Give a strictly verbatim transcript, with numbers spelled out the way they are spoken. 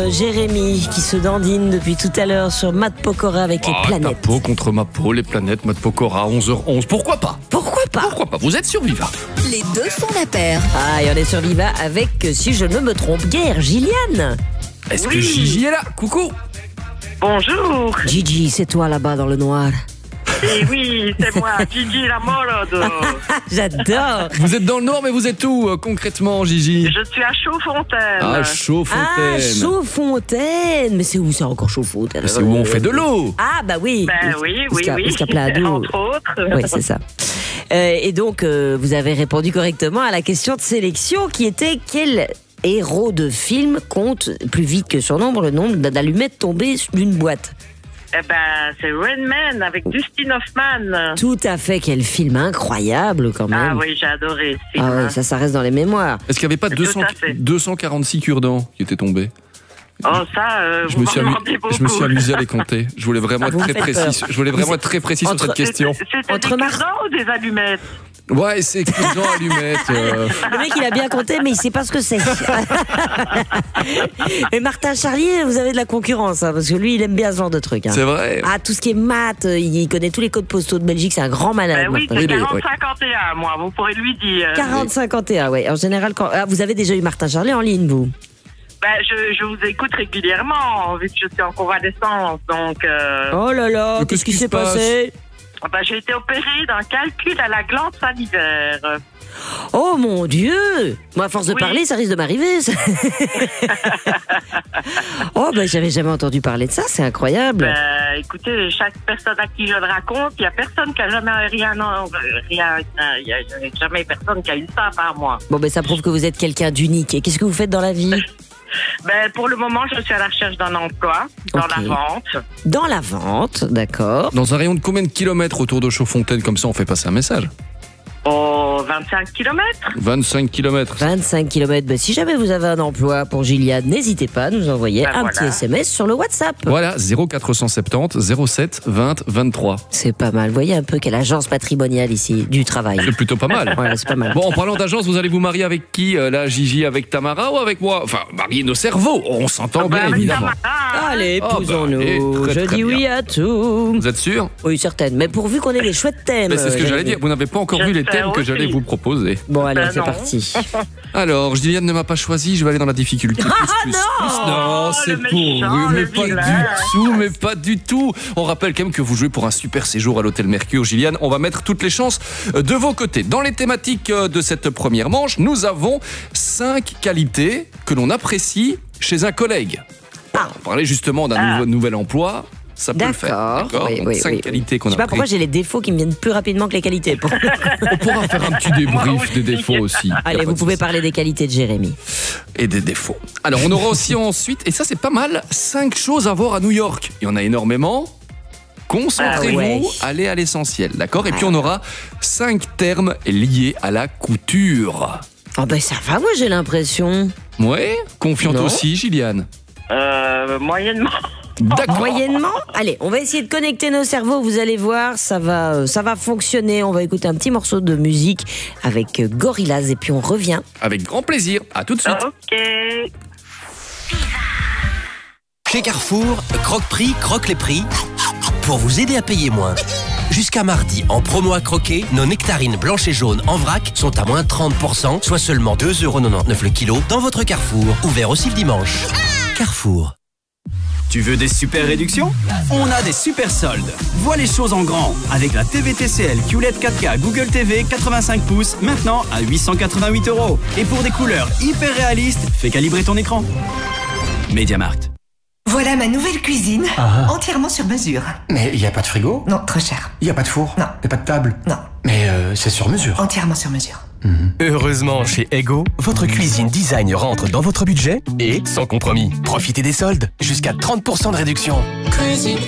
euh, Jérémy qui se dandine depuis tout à l'heure sur Matt Pokora avec oh, les planètes. Ta peau contre ma peau, les planètes, Matt Pokora, onze heures onze. Pourquoi pas? Pourquoi pas? Pourquoi pas? Vous êtes sur Viva. Les deux font la paire. Ah, et on est sur Viva avec, si je ne me trompe guère, Gilliane. Est-ce Oui. que Gigi est là? Coucou. Bonjour. Gigi, c'est toi là-bas dans le noir. Et oui, c'est moi, Gigi la Molode. J'adore. Vous êtes dans le Nord, mais vous êtes où euh, concrètement, Gigi? Je suis à Chaudfontaine. Ah, Chaudfontaine. Ah, Chaudfontaine. Mais c'est où ça encore Chaudfontaine? C'est où on fait de l'eau. Ah, bah oui. Ben oui, oui, Jusqu'à- oui. jusqu'à plein d'eau. Entre autres. Oui, c'est ça. Euh, et donc, euh, vous avez répondu correctement à la question de sélection qui était quel héros de film compte plus vite que son nombre le nombre d'allumettes tombées d'une boîte? Eh ben, c'est Rain Man avec Dustin Hoffman. Tout à fait, quel film incroyable quand même. Ah oui, j'ai adoré ce film. Ah ouais, ça, ça reste dans les mémoires. Est-ce qu'il n'y avait pas Tout deux cents à fait. deux cent quarante-six cure-dents qui étaient tombés? Oh, ça, euh, Je vous me, m'en suis amu- demandez beaucoup. je me suis amusé à les compter. Je voulais vraiment être Vous me très faites précis. peur. Je voulais vraiment Vous- être très précis Entre- sur cette question. C'était Entre des Mar- cure-dents ou des allumettes? Ouais, c'est excusant allumettes. euh. Le mec, il a bien compté, mais il sait pas ce que c'est. Et Martin Charlier, vous avez de la concurrence, hein, parce que lui, il aime bien ce genre de trucs. Hein. C'est vrai. Ah, tout ce qui est maths, euh, il connaît tous les codes postaux de Belgique, c'est un grand malade. Ben oui, Martin. c'est Il est- quarante ouais. cinquante et un, moi, vous pourrez lui dire. quarante cinquante et un, ouais. En général, quand... ah, vous avez déjà eu Martin Charlier en ligne, vous? Ben, je, je vous écoute régulièrement, vu que je suis en convalescence, donc... Euh, Oh là là, Mais qu'est-ce qui qu'est-ce qui s'est se passe? passé? ben, j'ai été opérée d'un calcul à la glande salivaire. Oh mon Dieu! Moi, à force de Oui. parler, ça risque de m'arriver. ça. Oh, ben j'avais jamais entendu parler de ça, c'est incroyable. Ben, écoutez, chaque personne à qui je le raconte, il n'y a personne qui a jamais rien, non, rien, il n'y a jamais personne qui a eu ça à part moi. Bon, ben ça prouve que vous êtes quelqu'un d'unique. Et qu'est-ce que vous faites dans la vie? Ben, pour le moment, je suis à la recherche d'un emploi, dans Ok. la vente. Dans la vente, d'accord. Dans un rayon de combien de kilomètres autour de Chaudfontaine, comme ça on fait passer un message? Au vingt-cinq kilomètres. vingt-cinq kilomètres. vingt-cinq kilomètres. Ben, si jamais vous avez un emploi pour Gilliane, n'hésitez pas à nous envoyer Ben un voilà. petit S M S sur le WhatsApp. Voilà, zéro quatre cent soixante-dix zéro sept vingt vingt-trois. C'est pas mal. Vous voyez un peu quelle agence patrimoniale ici, du travail. C'est plutôt pas mal. Voilà, c'est pas mal. Bon, en parlant d'agence, vous allez vous marier avec qui euh, là, Gigi, avec Tamara ou avec moi? Enfin, marier nos cerveaux, on s'entend bien Ben, avec évidemment. Tamara, hein. Allez, Oh, bah, épousons-nous. allez, très, Je très dis oui bien. à tout. Vous êtes sûr? Oui, certaine. Mais pourvu qu'on ait des chouettes thèmes. Ben, c'est ce que euh, j'allais Jérémy. dire, vous n'avez pas encore vu les J'espère thèmes que aussi. j'allais vous proposer. Bon, allez, Ben c'est non. parti. Alors, Gilliane ne m'a pas choisi, je vais aller dans la difficulté. Plus, plus, plus. Non, Oh, c'est le pour méchant, eux, mais le pas vilain. du tout, mais pas du tout. On rappelle quand même que vous jouez pour un super séjour à l'hôtel Mercure, Gilliane. On va mettre toutes les chances de vos côtés. Dans les thématiques de cette première manche, nous avons cinq qualités que l'on apprécie chez un collègue. Ah. On parlait justement d'un Ah. nouveau, nouvel emploi. Ça peut le faire. D'accord. Oui, Donc, oui, cinq oui, oui. qualités qu'on Je sais pas apprécie. pourquoi j'ai les défauts qui me viennent plus rapidement que les qualités. Pour- On pourra faire un petit débrief des défauts aussi. Y a Allez, pas vous de pouvez souci. parler des qualités de Jérémy. Et des défauts. Alors, on aura aussi ensuite, et ça c'est pas mal, cinq choses à voir à New York. Il y en a énormément. Concentrez-vous, Ah ouais. allez à l'essentiel, d'accord? Et puis on aura cinq termes liés à la couture. Oh ben ça va, moi j'ai l'impression. Ouais, confiante Non. aussi, Gilliane. Euh, moyennement. D'accord. Moyennement. Allez, on va essayer de connecter nos cerveaux. Vous allez voir, ça va, euh, ça va fonctionner. On va écouter un petit morceau de musique avec euh, Gorillaz et puis on revient. Avec grand plaisir. À tout de suite. Ok. Chez Carrefour, Croque-Prix croque les prix pour vous aider à payer moins. Jusqu'à mardi, en promo à croquer, nos nectarines blanches et jaunes en vrac sont à moins trente pour cent, soit seulement deux euros quatre-vingt-dix-neuf le kilo dans votre Carrefour. Ouvert aussi le dimanche. Carrefour. Tu veux des super réductions? On a des super soldes. Vois les choses en grand avec la T V T C L Q L E D quatre K Google T V quatre-vingt-cinq pouces maintenant à huit cent quatre-vingt-huit euros. Et pour des couleurs hyper réalistes, fais calibrer ton écran. MediaMarkt. Voilà ma nouvelle cuisine, Ah. entièrement sur mesure. Mais il n'y a pas de frigo? Non, trop cher. Il n'y a pas de four? Non. Il n'y a pas de table? Non, Mais euh, c'est sur mesure. entièrement sur mesure. Heureusement, chez Ego, votre cuisine design rentre dans votre budget et sans compromis. Profitez des soldes, jusqu'à trente pour cent de réduction.